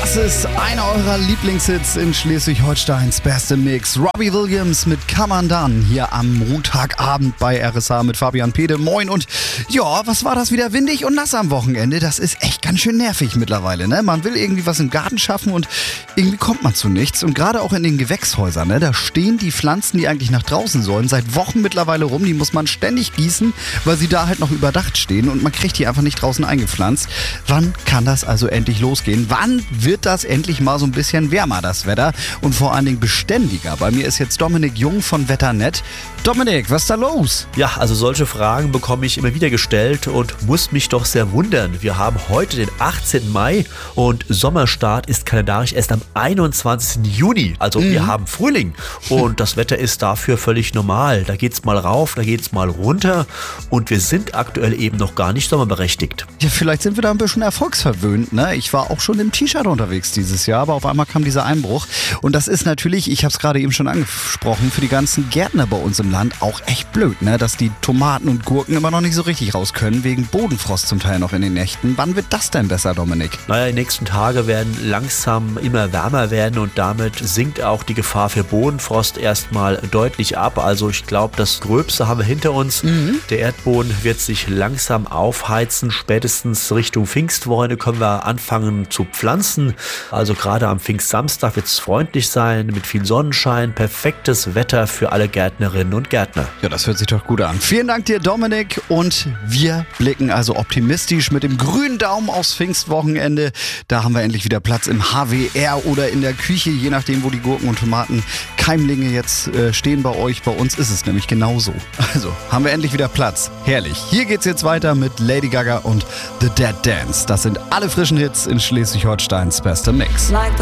Das ist einer eurer Lieblingshits in Schleswig-Holsteins beste Mix. Robbie Williams mit Come Undone hier am Montagabend bei RSH mit Fabian Pede. Moin und ja, was war das wieder? Windig und nass am Wochenende. Das ist echt ganz schön nervig mittlerweile, ne? Man will irgendwie was im Garten schaffen und irgendwie kommt man zu nichts. Und gerade auch in den Gewächshäusern, ne? Da stehen die Pflanzen, die eigentlich nach draußen sollen, seit Wochen mittlerweile rum. Die muss man ständig gießen, weil sie da halt noch überdacht stehen und man kriegt die einfach nicht draußen eingepflanzt. Wann kann das also endlich losgehen? Wann wird das endlich mal so ein bisschen wärmer, das Wetter? Und vor allen Dingen beständiger. Bei mir ist jetzt Dominik Jung von Wetternet. Dominik, was ist da los? Ja, also solche Fragen bekomme ich immer wieder gestellt und muss mich doch sehr wundern. Wir haben heute den 18. Mai und Sommerstart ist kalendarisch erst am 21. Juni. Also wir haben Frühling und das Wetter ist dafür völlig normal. Da geht's mal rauf, da geht's mal runter und wir sind aktuell eben noch gar nicht sommerberechtigt. Ja, vielleicht sind wir da ein bisschen erfolgsverwöhnt, ne? Ich war auch schon im T-Shirt unterwegs dieses Jahr, aber auf einmal kam dieser Einbruch. Und das ist natürlich, ich habe es gerade eben schon angesprochen, für die ganzen Gärtner bei uns im Land auch echt blöd, ne? Dass die Tomaten und Gurken immer noch nicht so richtig raus können, wegen Bodenfrost zum Teil noch in den Nächten. Wann wird das denn besser, Dominik? Naja, die nächsten Tage werden langsam immer wärmer werden und damit sinkt auch die Gefahr für Bodenfrost erstmal deutlich ab. Also ich glaube, das Gröbste haben wir hinter uns. Der Erdboden wird sich langsam aufheizen. Spätestens Richtung Pfingstwochenende können wir anfangen zu pflanzen. Also gerade am Pfingstsamstag wird es freundlich sein, mit viel Sonnenschein. Perfektes Wetter für alle Gärtnerinnen und Gärtner. Ja, das hört sich doch gut an. Vielen Dank dir, Dominik. Und wir blicken also optimistisch mit dem grünen Daumen aufs Pfingstwochenende. Da haben wir endlich wieder Platz im HWR oder in der Küche, je nachdem, wo die Gurken und Tomaten Keimlinge jetzt stehen bei euch. Bei uns ist es nämlich genauso. Also haben wir endlich wieder Platz. Herrlich. Hier geht's jetzt weiter mit Lady Gaga und The Dead Dance. Das sind alle frischen Hits in Schleswig-Holsteins bester Mix.